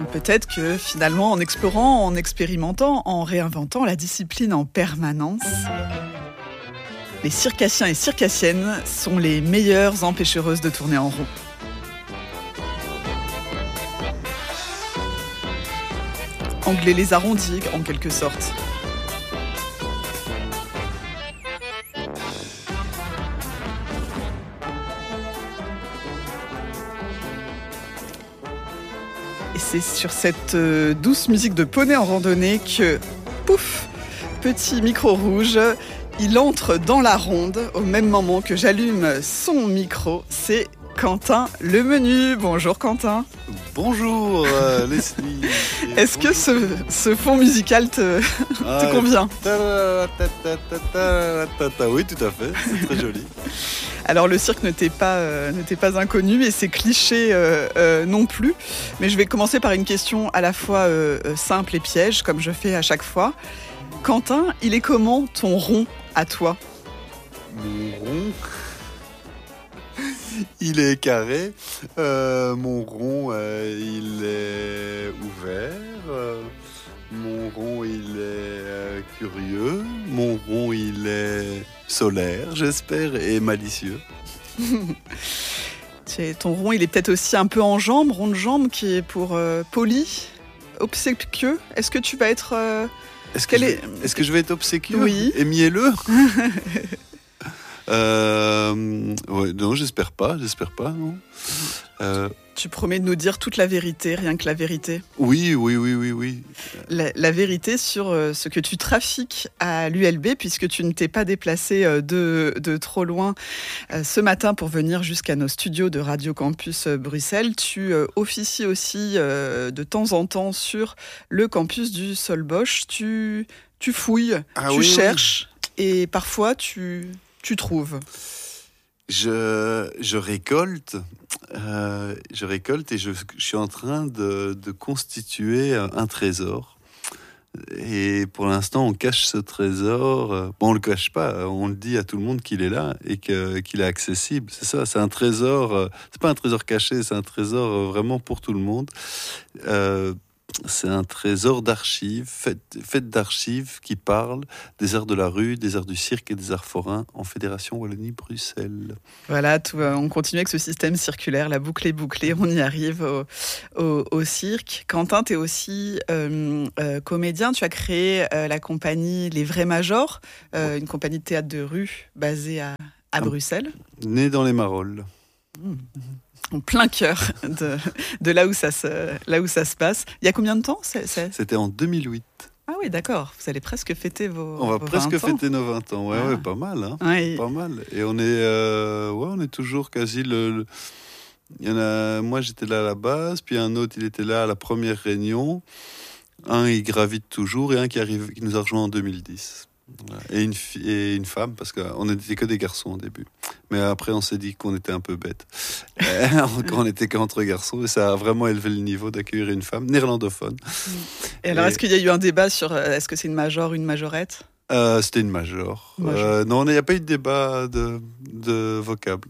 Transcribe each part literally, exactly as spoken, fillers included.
Ou peut-être que finalement, en explorant, en expérimentant, en réinventant la discipline en permanence, les circassiens et circassiennes sont les meilleures empêcheuses de tourner en rond. Angler les arrondis, en quelque sorte. Et c'est sur cette euh, douce musique de poney en randonnée que, pouf, petit micro rouge, il entre dans la ronde au même moment que j'allume son micro. C'est Quentin Lemenu. Bonjour Quentin. Bonjour euh, Leslie. Est-ce bonjour. que ce, ce fond musical te, ah, te convient? Oui, tout à fait, c'est très joli. Alors le cirque ne t'est pas, euh, ne t'est pas inconnu et c'est cliché euh, euh, non plus. Mais je vais commencer par une question à la fois euh, simple et piège, comme je fais à chaque fois. Quentin, il est comment ton rond à toi? Mon rond, il est carré. Euh, mon rond, euh, il est ouvert. Euh, mon rond, il est euh, curieux. Mon rond, il est solaire, j'espère, et malicieux. Ton rond, il est peut-être aussi un peu en jambe, rond de jambe, qui est pour euh, poli, obséquieux. Est-ce que tu vas être... Euh, est-ce, que je, est... est-ce que je vais être obséquieux? Oui. Et mielleux? euh, ouais, Non, j'espère pas, j'espère pas, non. Euh, Tu promets de nous dire toute la vérité, rien que la vérité. Oui, oui, oui, oui, oui. La, la vérité sur euh, ce que tu trafiques à l'U L B, puisque tu ne t'es pas déplacé euh, de, de trop loin euh, ce matin pour venir jusqu'à nos studios de Radio Campus euh, Bruxelles. Tu euh, officies aussi euh, de temps en temps sur le campus du Solbosch. Tu, tu fouilles, ah, tu oui, cherches oui. et parfois tu, tu trouves. Je, je récolte, euh, je récolte et je, je suis en train de, de constituer un trésor. Et pour l'instant, on cache ce trésor. Bon, on le cache pas, on le dit à tout le monde qu'il est là et que, qu'il est accessible. C'est ça, c'est un trésor. C'est pas un trésor caché, c'est un trésor vraiment pour tout le monde. Euh, C'est un trésor d'archives, fait, fait d'archives qui parle des arts de la rue, des arts du cirque et des arts forains en Fédération Wallonie-Bruxelles. Voilà, tout, on continue avec ce système circulaire, la boucle est bouclée, on y arrive au, au, au cirque. Quentin, tu es aussi euh, euh, comédien, tu as créé euh, la compagnie Les Vrais Majors, euh, une compagnie de théâtre de rue basée à, à Bruxelles. Né dans les Marolles. Mmh. En plein cœur de, de là, où ça se, là où ça se passe. Il y a combien de temps c'est, c'est... C'était en deux mille huit. Ah oui, d'accord. Vous allez presque fêter vos On va vos presque vingt ans. fêter nos vingt ans. Ouais, ah. ouais, pas mal. Hein. Oui. Pas mal. Et on est, euh, ouais, on est toujours quasi le... le... Il y en a, moi, j'étais là à la base, puis un autre, il était là à la première réunion. Un, il gravite toujours, et un qui, arrive, qui nous a rejoint en deux mille dix. Voilà. Et, une fi- et une femme, parce qu'on n'était que des garçons au début. Mais après, on s'est dit qu'on était un peu bêtes. On n'était qu'entre garçons, et ça a vraiment élevé le niveau d'accueillir une femme néerlandophone. Et alors, et... est-ce qu'il y a eu un débat sur est-ce que c'est une major ou une majorette? euh, C'était une major. major. Euh, non, il n'y a pas eu de débat de, de vocable.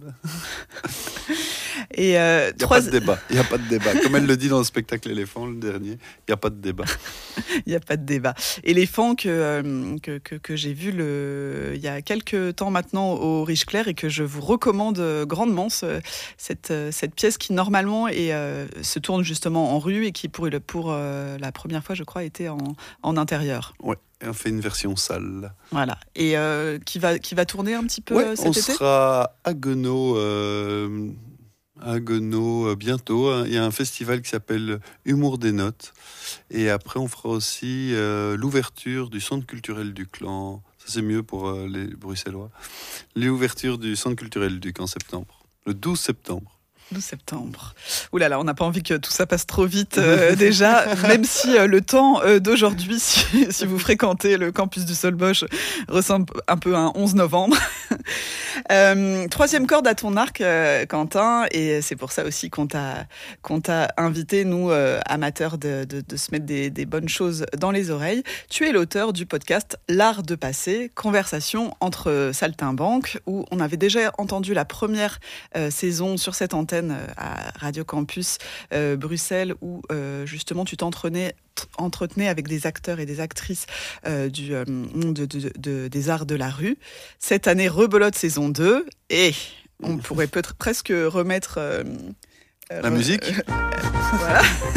Et euh, il n'y a trois... pas de débat. Il n'y a pas de débat. Comme elle le dit dans le spectacle Éléphant, le dernier, il n'y a pas de débat. Il n'y a pas de débat. Éléphant que, euh, que, que, que j'ai vu le, il y a quelques temps maintenant au Riche Clair et que je vous recommande grandement, ce, cette, cette pièce qui normalement est, euh, se tourne justement en rue et qui pour, pour euh, la première fois, je crois, était en, en intérieur. Ouais. Et on fait une version salle. Voilà. Et euh, qui, va, qui va tourner un petit peu ouais, cet on été ? On sera à Guenot, euh, à Guenot euh, bientôt. Il y a un festival qui s'appelle Humour des Notes. Et après, on fera aussi euh, l'ouverture du Centre culturel du Clan. Ça, c'est mieux pour euh, les Bruxellois. L'ouverture du Centre culturel du Clan en septembre. Le douze septembre. douze septembre. Ouh là là, on n'a pas envie que tout ça passe trop vite euh, déjà, même si euh, le temps euh, d'aujourd'hui, si, si vous fréquentez le campus du Solbosch, ressemble un peu à un onze novembre. euh, troisième corde à ton arc, euh, Quentin, et c'est pour ça aussi qu'on t'a, qu'on t'a invité, nous, euh, amateurs de, de, de se mettre des, des bonnes choses dans les oreilles. Tu es l'auteur du podcast L'Art de passer, conversation entre saltimbanques, où on avait déjà entendu la première euh, saison sur cette antenne antenne à Radio Campus euh, Bruxelles où euh, justement tu t'entraînais entretenais avec des acteurs et des actrices euh, du euh, monde de, de, de, des arts de la rue. Cette année, Rebelote saison deux et on pourrait peut-être presque remettre... Euh, La euh, musique euh, euh, Voilà.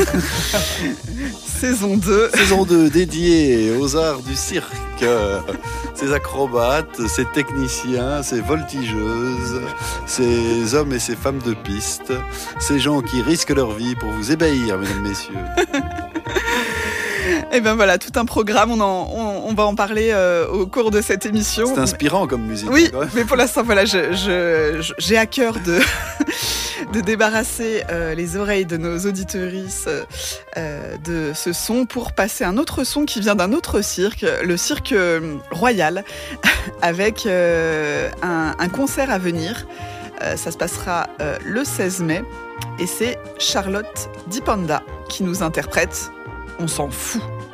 Saison deux. Saison deux dédiée aux arts du cirque. Euh, ces acrobates, ces techniciens, ces voltigeuses, ces hommes et ces femmes de piste, ces gens qui risquent leur vie pour vous ébahir, mesdames, messieurs. Et ben voilà, tout un programme, on, en, on, on va en parler euh, au cours de cette émission. C'est inspirant comme musique. Oui, mais pour l'instant, voilà, je, je, je, j'ai à cœur de, de débarrasser euh, les oreilles de nos auditrices euh, de ce son pour passer à un autre son qui vient d'un autre cirque, le cirque royal, avec euh, un, un concert à venir. Euh, ça se passera euh, le seize mai et c'est Charlotte Dipanda qui nous interprète. On s'en fout.